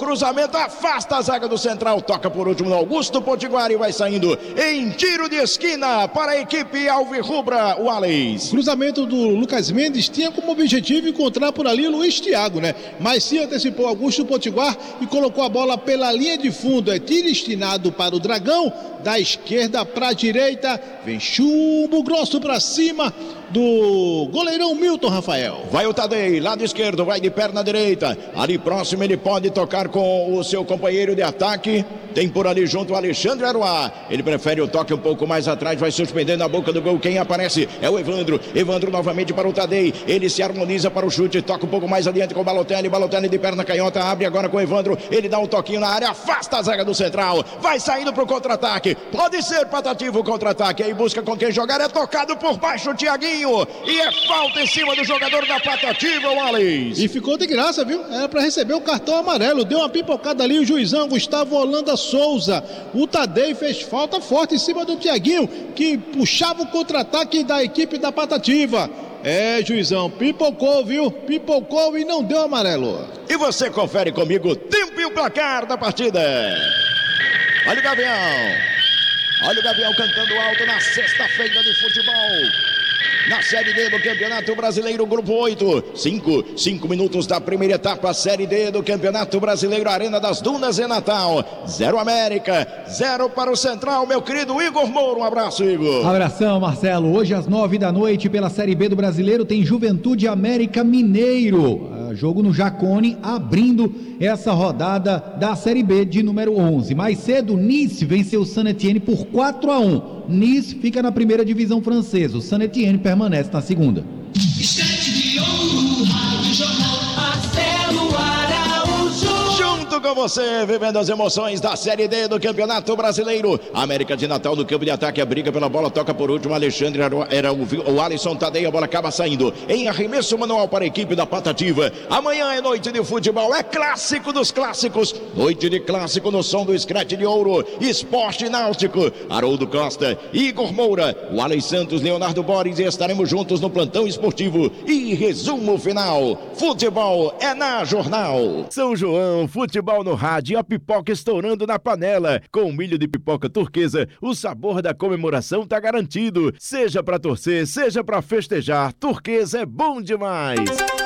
cruzamento, afasta a zaga do Central, toca por último no Augusto Potiguar e vai saindo em tiro de esquina para a equipe alvirrubra, o Alex. Cruzamento do Lucas Mendes tinha como objetivo encontrar por ali Luiz Thiago, né? Mas se antecipou Augusto Potiguar e colocou a bola pela linha de fundo. É tiro destinado para o Dragão, da esquerda para a direita, vem chumbo grosso para cima do goleirão Milton Rafael. Vai o Tadei, lado esquerdo, vai de perna direita, ali próximo ele pode tocar com o seu companheiro de ataque, tem por ali junto o Alexandre Aruá, ele prefere o toque um pouco mais atrás, vai suspendendo a boca do gol, quem aparece é o Evandro novamente para o Tadei, ele se harmoniza para o chute, toca um pouco mais adiante com o Balotelli de perna canhota, abre agora com o Evandro, ele dá um toquinho na área, afasta a zaga do Central, vai saindo para o contra-ataque, pode ser Patativo o contra-ataque, aí busca com quem jogar, é tocado por baixo o Thiaguinho, e é falta em cima do jogador da Patativa, o Alex. E ficou de graça, viu? Era para receber o cartão amarelo. Deu uma pipocada ali o juizão Gustavo Holanda Souza. O Tadei fez falta forte em cima do Thiaguinho, que puxava o contra-ataque da equipe da Patativa. É, juizão, pipocou, viu? Pipocou e não deu amarelo. E você confere comigo o tempo e o placar da partida. Olha o Gavião. Olha o Gavião cantando alto na sexta-feira de futebol. Na Série D do Campeonato Brasileiro, Grupo 8, 5 minutos da primeira etapa, Série D do Campeonato Brasileiro, Arena das Dunas em Natal, 0 América, 0 para o Central, meu querido Igor Moura, um abraço, Igor. Abração, Marcelo, hoje às 9 da noite pela Série B do Brasileiro tem Juventude América Mineiro, jogo no Jacone, abrindo essa rodada da Série B de número 11, mais cedo Nice venceu o Saint Etienne por 4-1, Nice fica na primeira divisão francesa, o Saint Etienne permanece na segunda. Junto com você, vivendo as emoções da Série D do Campeonato Brasileiro. América de Natal no campo de ataque, a briga pela bola, toca por último, Alexandre, era o Alisson Tadei, a bola acaba saindo em arremesso manual para a equipe da Patativa. Amanhã é noite de futebol, é clássico dos clássicos, noite de clássico no som do Scratch de Ouro, Esporte Náutico, Haroldo Costa, Igor Moura, o Alex Santos, Leonardo Borges, e estaremos juntos no plantão esportivo e resumo final. Futebol é na Jornal. São João, futebol no rádio, a pipoca estourando na panela. Com milho de pipoca turquesa, o sabor da comemoração tá garantido. Seja pra torcer, seja pra festejar, turquesa é bom demais.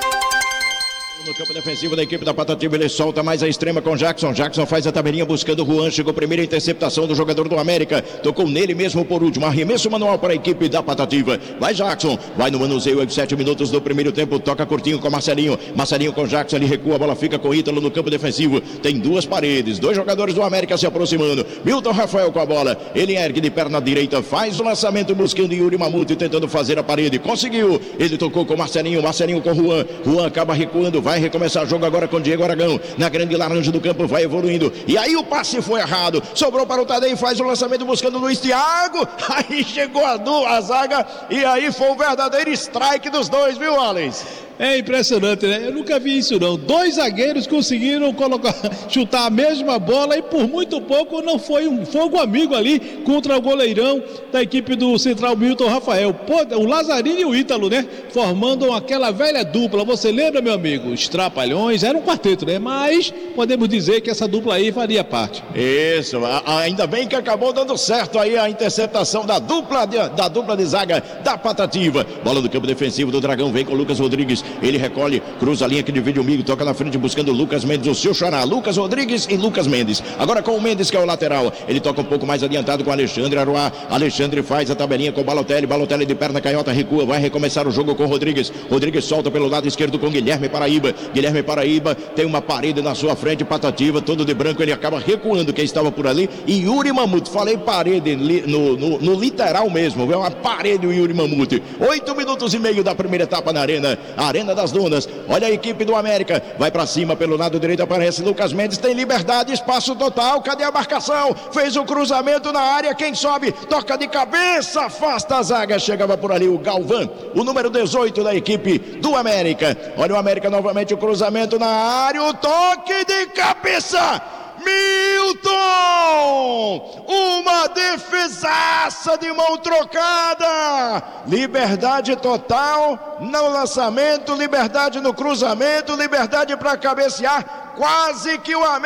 No campo defensivo da equipe da Patativa, ele solta mais a extrema com Jackson faz a tabelinha buscando o Juan, chegou a primeira interceptação do jogador do América, tocou nele mesmo por último, arremesso manual para a equipe da Patativa, vai Jackson, vai no manuseio, 7 minutos do primeiro tempo, toca curtinho com Marcelinho com Jackson, ele recua, a bola fica com Ítalo no campo defensivo, tem duas paredes, dois jogadores do América se aproximando, Milton Rafael com a bola, ele ergue de perna direita, faz o lançamento buscando Yuri Mamute, tentando fazer a parede, conseguiu, ele tocou com Marcelinho com Juan acaba recuando, vai recomeçar o jogo agora com Diego Aragão, na grande laranja do campo, vai evoluindo, e aí o passe foi errado, sobrou para o Tadei, faz o lançamento buscando o Luiz Thiago, aí chegou a zaga, e aí foi um verdadeiro strike dos dois, viu, Alex? É impressionante, né? Eu nunca vi isso não. Dois zagueiros conseguiram chutar a mesma bola e por muito pouco não foi um fogo amigo ali contra o goleirão da equipe do Central Milton Rafael. Pô, o Lazarinho e o Ítalo, né? Formando aquela velha dupla. Você lembra, meu amigo? Os Trapalhões, era um quarteto, né? Mas podemos dizer que essa dupla aí faria parte. Isso, ainda bem que acabou dando certo aí a interceptação da dupla de zaga da Patativa. Bola do campo defensivo do Dragão, vem com o Lucas Rodrigues. Ele recolhe, cruza a linha que divide o milho, toca na frente buscando o Lucas Mendes, o seu xará, Lucas Rodrigues e Lucas Mendes. Agora com o Mendes, que é o lateral, ele toca um pouco mais adiantado com o Alexandre Aruá. Alexandre faz a tabelinha com o Balotelli de perna canhota, recua, vai recomeçar o jogo com o Rodrigues. Rodrigues solta pelo lado esquerdo com Guilherme Paraíba. Guilherme Paraíba tem uma parede na sua frente, Patativa, todo de branco, ele acaba recuando quem estava por ali. E Yuri Mamute, falei parede no literal mesmo, viu? Uma parede o Yuri Mamute. 8 minutos e meio da primeira etapa na Arena das Dunas, olha a equipe do América, vai pra cima pelo lado direito, aparece Lucas Mendes, tem liberdade, espaço total, cadê a marcação? Fez o cruzamento na área, quem sobe? Toca de cabeça, afasta a zaga, chegava por ali o Galvão, o número 18 da equipe do América, olha o América novamente, o cruzamento na área, o toque de cabeça, Milton! Uma defesaça de mão trocada! Liberdade total no lançamento, liberdade no cruzamento, liberdade para cabecear, quase que o América